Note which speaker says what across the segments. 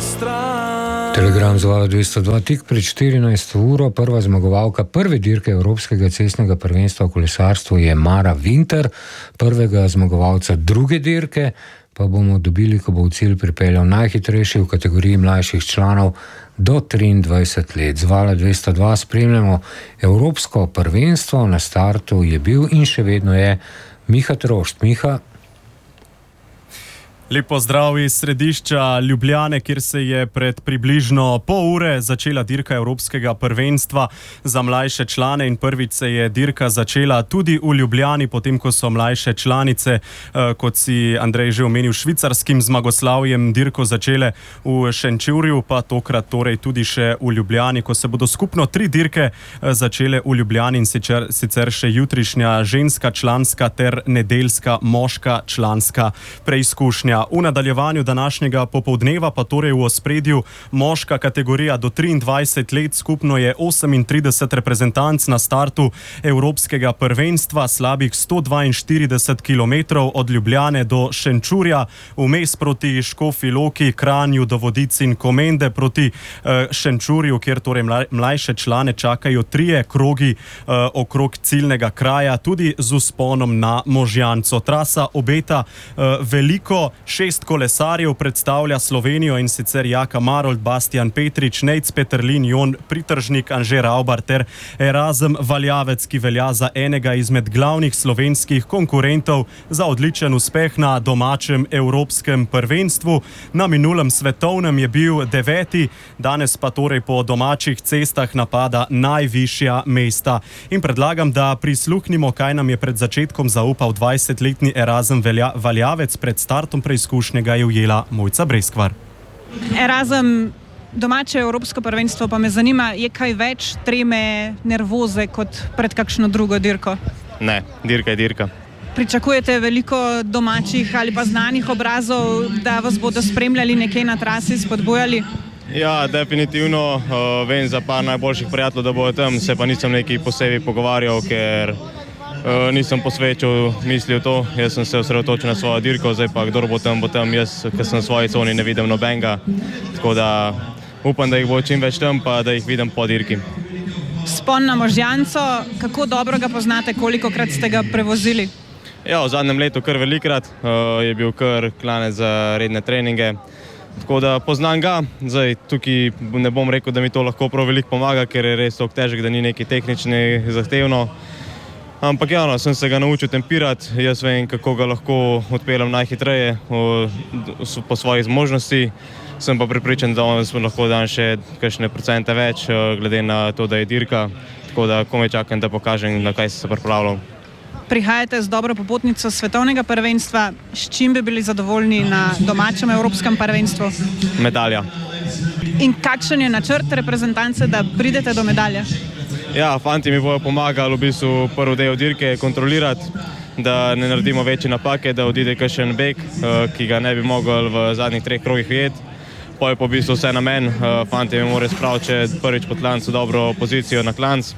Speaker 1: Telegram zvala 202, tik pred 14 uro, prva zmagovalka prve dirke Evropskega cestnega prvenstva v kolesarstvu je Mara Vinter, prvega zmagovalca druge dirke pa bomo dobili, ko bo v cilj pripeljal najhitrejši v kategoriji mlajših članov do 23 let. Zvala 202 spremljamo Evropsko prvenstvo, na startu je bil in še vedno je Miha Trošt. Miha.
Speaker 2: Lep pozdrav iz središča Ljubljane, kjer se je pred približno pol ure začela dirka Evropskega prvenstva za mlajše člane in prvič se je dirka začela tudi v Ljubljani, potem ko so mlajše članice, kot si Andrej že omenil, švicarskim zmagoslavjem dirko začele v Šenčurju, pa tokrat torej tudi še v Ljubljani, ko se bodo skupno 3 dirke začele v Ljubljani in sicer še jutrišnja ženska članska ter nedeljska moška članska preizkušnja. V nadaljevanju današnjega popoldneva pa torej v ospredju moška kategorija do 23 let, skupno je 38 reprezentanc na startu Evropskega prvenstva, slabih 142 km od Ljubljane do Šenčurja, vmes proti Škofji Loki, Kranju do Vodic in Komende proti Šenčurju, kjer torej mlajše člane čakajo 3 krogi okrog ciljnega kraja, tudi z vzponom na Možjanco. Trasa obeta veliko, 6 kolesarjev predstavlja Slovenijo in sicer Jaka Marolt, Bastian Petrič, Nejc Peterlin, Jon Pritržnik, Anže Ravbar ter Erazem Valjavec, ki velja za enega izmed glavnih slovenskih konkurentov za odličen uspeh na domačem Evropskem prvenstvu. Na minulem svetovnem je bil 9., danes pa torej po domačih cestah napada najvišja mesta. In predlagam, da prisluhnimo, kaj nam je pred začetkom zaupal 20-letni Erazem Valjavec. Pred startom preizkušnjega je ujela Mojca Breskvar.
Speaker 3: Erazem, domače Evropsko prvenstvo pa me zanima, je kaj več treme, nervoze kot pred kakšno drugo dirko?
Speaker 4: Ne, dirka je dirka.
Speaker 3: Pričakujete veliko domačih ali pa znanih obrazov, da vas bodo spremljali nekje na trasi, spodbujali?
Speaker 4: Ja, definitivno. Vem za par najboljših prijateljev, da bodo tam, se pa nisem nekaj posebej pogovarjal, ker nisem posvečal misli v to. Jaz sem se osredotočil na svojo dirko, zdaj pa kdor bo tam, jaz, ker sem v svoji coni, ne vidim nobenega. Tako da upam, da jih bo čim več tam, pa da jih vidim po dirki.
Speaker 3: Vzpon na Možjanco, kako dobro ga poznate, kolikokrat ste ga prevozili?
Speaker 4: Ja, v zadnjem letu kar velikrat, je bil kar klanec za redne treninge. Tako da poznam ga, zdaj tukaj ne bom rekel, da mi to lahko prav veliko pomaga, ker je res tako težek, da ni nekaj tehnični zahtevno. Ampak javno, sem se ga naučil tempirati, jaz vem, kako ga lahko odpeljem najhitreje po svojih zmožnosti. Sem pa pripričan, da smo lahko dan še kakšne procente več, glede na to, da je dirka. Tako da komaj čakam, da pokažem, na kaj se pripravljam.
Speaker 3: Prihajate z dobro popotnico svetovnega prvenstva, s čim bi bili zadovoljni na domačem Evropskem prvenstvu?
Speaker 4: Medalja.
Speaker 3: In kakšen je načrt reprezentance, da pridete do medalje?
Speaker 4: Ja, fanti mi bojo pomagali v bistvu prvi del dirke kontrolirati, da ne naredimo večje napake, da odide kakšen beg, ki ga ne bi mogli v zadnjih 3 krogih ujeti. Poje pa v bistvu vse na meni, fanti mi morajo spraviti, če prvič po klancu dobro pozicijo na klanc.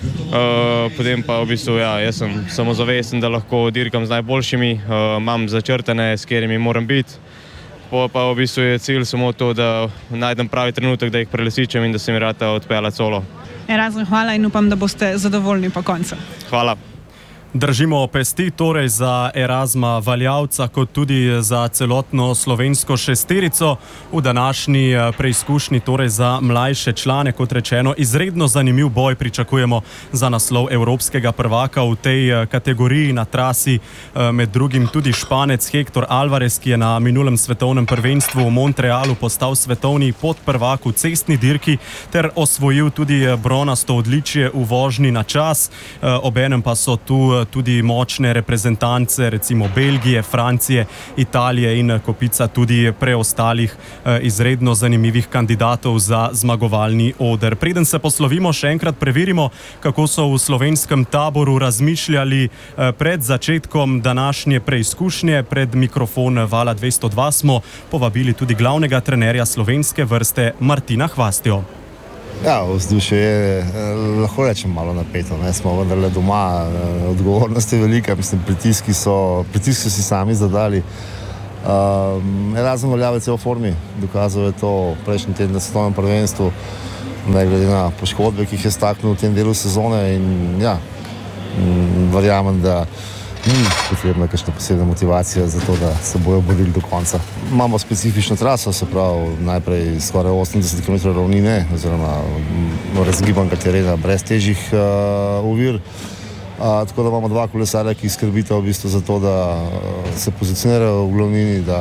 Speaker 4: Potem pa v bistvu, ja, jaz sem samozavesten, da lahko dirkam z najboljšimi, imam začrtane, s katerimi moram biti. Pa v bistvu je cilj samo to, da najdem pravi trenutek, da jih prelesičem in da se mi rata odpeljati solo.
Speaker 3: Erazem, hvala in upam, da boste zadovoljni po koncu.
Speaker 4: Hvala.
Speaker 2: Držimo pesti torej za Erazma Valjavca, kot tudi za celotno slovensko šesterico v današnji preizkušnji, torej za mlajše člane. Kot rečeno, izredno zanimiv boj pričakujemo za naslov evropskega prvaka v tej kategoriji. Na trasi med drugim tudi Španec Hector Alvarez, ki je na minulem svetovnem prvenstvu v Montrealu postal svetovni podprvak v cestni dirki ter osvojil tudi bronasto odličje v vožnji na čas. Obenem pa so tu tudi močne reprezentance, recimo Belgije, Francije, Italije in kopica tudi preostalih izredno zanimivih kandidatov za zmagovalni oder. Preden se poslovimo, še enkrat preverimo, kako so v slovenskem taboru razmišljali pred začetkom današnje preizkušnje. Pred mikrofon Vala 202 smo povabili tudi glavnega trenerja slovenske vrste Martina Hvastjo.
Speaker 5: Ja, vzdušje je, lahko rečem, malo napeto. Smo vendarle doma, odgovornost je velika, mislim, pritiski so si sami zadali. Razen Valjavec je v formi, dokazal je to prejšnji teden na svetovnem prvenstvu, ne glede na poškodbe, ki jih je staknil v tem delu sezone in ja, verjamem, da ni potrebna kakšna posebna motivacija za to, da se bojo borili do konca. Imamo specifično traso, se pravi najprej skoraj 80 km ravnine oziroma razgibanka terena brez težjih ovir. Tako da imamo dva kolesarja, ki skrbita v bistvu za to, da se pozicionirajo v glavnini, da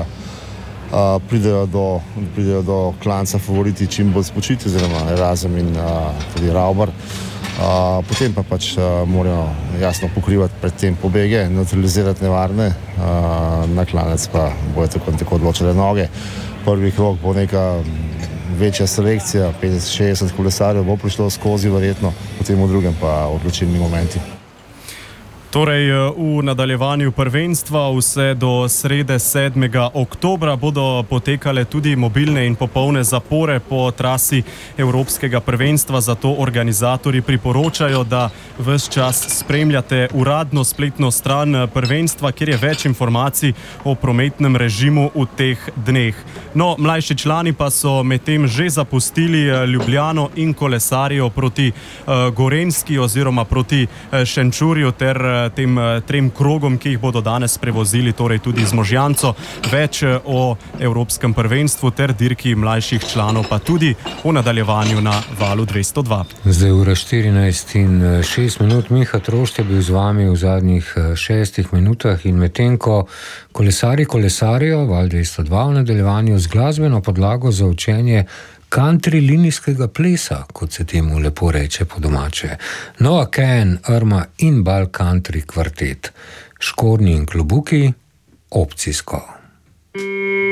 Speaker 5: pridejo do klanca favoriti čim bolj spočiti, oziroma Erasem in tudi Rauber. Potem pa pač morajo jasno pokrivati pred tem pobege, neutralizirati nevarne, na klanec pa bojo tako odločile noge. Prvi krog bo neka večja selekcija, 50-60 kolesarjev bo prišlo skozi verjetno, potem v drugem pa odločilni momenti.
Speaker 2: Torej, v nadaljevanju prvenstva vse do srede 7. oktobra bodo potekale tudi mobilne in popolne zapore po trasi Evropskega prvenstva, zato organizatorji priporočajo, da ves čas spremljate uradno spletno stran prvenstva, kjer je več informacij o prometnem režimu v teh dneh. No, mlajši člani pa so medtem že zapustili Ljubljano in kolesarijo proti Gorenjski oziroma proti Šenčurju ter tem trem krogom, ki jih bodo danes prevozili, torej tudi z Možjanco. Več o Evropskem prvenstvu ter dirki mlajših članov pa tudi v nadaljevanju na Valu 202.
Speaker 1: Zdaj ura 14:06. Miha Trošt je bil z vami v zadnjih 6 minutah in medtem ko kolesarijo Val 202 v nadaljevanju z glasbeno podlago za učenje country linijskega plesa, kot se temu lepo reče po domače. Noah Kahan, Irma in Bal Country kvartet. Škornji in klobuki, opcijsko.